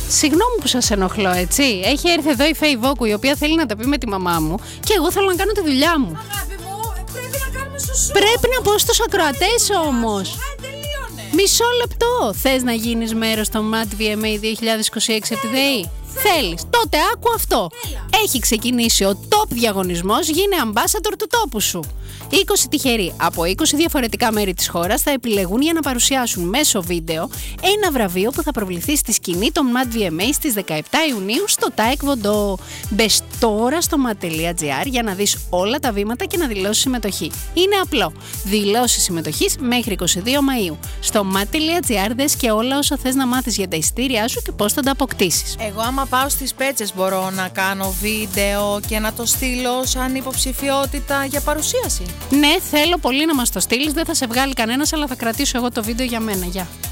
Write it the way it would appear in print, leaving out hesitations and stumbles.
Συγγνώμη που σας ενοχλώ, έτσι. Έχει έρθει εδώ η Φέη Βόκου, η οποία θέλει να τα πει με τη μαμά μου και εγώ θέλω να κάνω τη δουλειά μου. Αγάπη μου, πρέπει να κάνουμε σουσού. Πρέπει να πω στους ακροατές όμως. Μισό λεπτό. Θες να γίνεις μέρος στο Mad VMA 2026 από τη ΔΕΗ? Θέλεις? Τότε άκου αυτό. Έχει ξεκινήσει ο top διαγωνισμός. Γίνε ambassador του τόπου σου. 20 τυχεροί από 20 διαφορετικά μέρη της χώρας θα επιλεγούν για να παρουσιάσουν μέσω βίντεο ένα βραβείο που θα προβληθεί στη σκηνή των Mad VMA στις 17 Ιουνίου στο Taekwondo. Μπες τώρα στο mad.gr για να δεις όλα τα βήματα και να δηλώσεις συμμετοχή. Είναι απλό. Δηλώσεις συμμετοχής μέχρι 22 Μαΐου. Στο mad.gr δες και όλα όσα θες να μάθεις για τα εισιτήριά σου και πώς θα τα αποκτήσεις. Εγώ άμα πάω στις Πέτσες μπορώ να κάνω βίντεο και να το στείλω σαν υποψηφιότητα για παρουσίαση? Ναι, θέλω πολύ να μας το στείλεις. Δεν θα σε βγάλει κανένας, αλλά θα κρατήσω εγώ το βίντεο για μένα. Γεια.